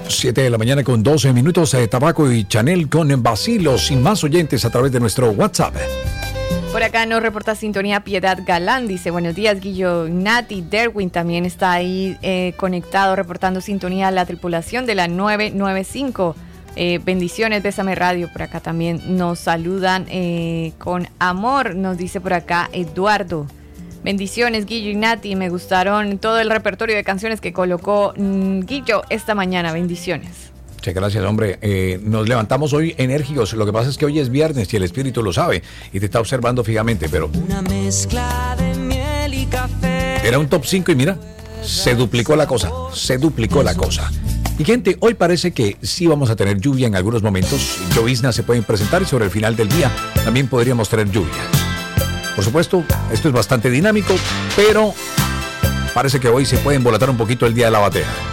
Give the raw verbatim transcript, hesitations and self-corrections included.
siete de la mañana con doce minutos de Tabaco y Chanel con vacilos y más oyentes a través de nuestro WhatsApp. Por acá nos reporta sintonía Piedad Galán, dice buenos días Guillo, Nati, Derwin también está ahí eh, conectado reportando sintonía a la tripulación de la nueve nueve cinco. Eh, bendiciones, Bésame Radio, por acá también nos saludan eh, con amor, nos dice por acá Eduardo. Bendiciones Guillo y Nati, me gustaron todo el repertorio de canciones que colocó mmm, Guillo esta mañana, bendiciones. Muchas gracias, hombre. Eh, nos levantamos hoy enérgicos. Lo que pasa es que hoy es viernes y el espíritu lo sabe y te está observando fijamente, pero... Una mezcla de miel y café. Era un top cinco y mira, se duplicó la cosa, se duplicó la cosa. Y gente, hoy parece que sí vamos a tener lluvia en algunos momentos. Lloviznas se pueden presentar y sobre el final del día también podríamos tener lluvia. Por supuesto, esto es bastante dinámico, pero parece que hoy se puede embolatar un poquito el día de la batea.